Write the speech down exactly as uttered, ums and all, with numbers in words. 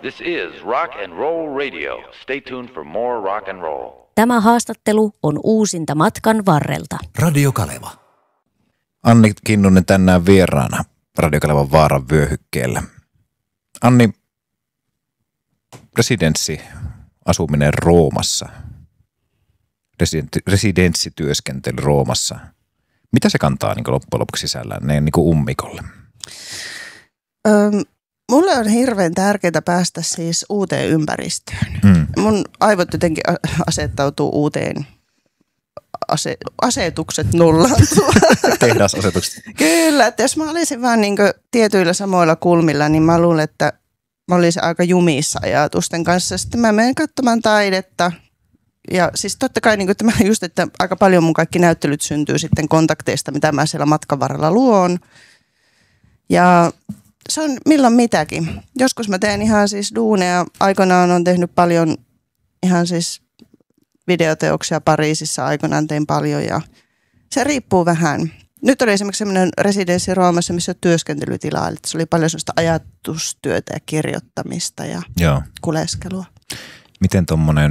This is Rock and Roll Radio. Stay tuned for more rock and roll. Tämä haastattelu on uusinta matkan varrelta. Radio Kaleva. Anni Kinnunen tänään vieraana Radio Kalevan vaaran vyöhykkeellä. Anni, residenssi, asuminen Roomassa, Residenssi, residenssityöskentely Roomassa. Mitä se kantaa niin loppujen lopuksi sisällään ne, niin ummikolle? Öm, mulle on hirveän tärkeää päästä siis uuteen ympäristöön. Mm. Mun aivot jotenkin asettautuu uuteen ase, asetukset nullaan. Tehdasasetukset. Kyllä, että jos mä olisin vaan niin tietyillä samoilla kulmilla, niin mä luulen, että mä olisin aika jumissa ajatusten kanssa. Sitten mä menen katsomaan taidetta. Ja siis totta kai niin tämä just, että aika paljon mun kaikki näyttelyt syntyy sitten kontakteista, mitä mä siellä matkan varrella luon. Ja se on milloin mitäkin. Joskus mä teen ihan siis duuneja. Aikoinaan on tehnyt paljon ihan siis videoteoksia Pariisissa. Aikoinaan tein paljon ja se riippuu vähän. Nyt oli esimerkiksi sellainen residenssi Roomassa, missä on työskentelytilaa. Eli se oli paljon sellaista ajatustyötä ja kirjoittamista ja Joo. kuleskelua. Miten tommonen